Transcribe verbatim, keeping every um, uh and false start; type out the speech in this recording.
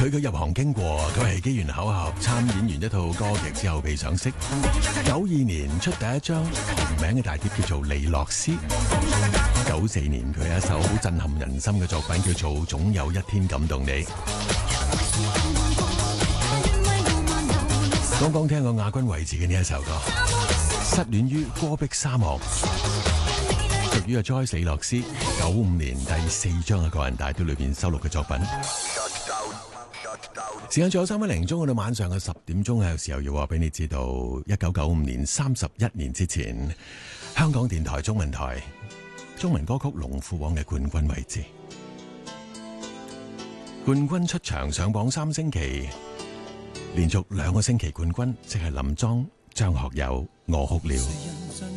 佢嘅入行經過，佢係機緣巧合參演完一套歌劇之後被賞識。九二年出第一張同名嘅大碟叫做《利洛斯》。九四年佢有一首好震撼人心嘅作品叫做《總有一天感動你》。剛剛聽過亞軍位置嘅呢一首歌，失戀於戈壁沙漠，屬於阿 Joyce 李洛斯九五年第四張嘅個人大碟裏邊收錄嘅作品。時間仲有三分零鐘，去到晚上嘅十點鐘，有時候要話俾你知道，一九九五年三十一年之前，香港電台中文台中文歌曲龍虎榜嘅冠軍位置，冠軍出場上榜三星期，連續兩個星期冠軍，即係林莊、張學友，我哭了。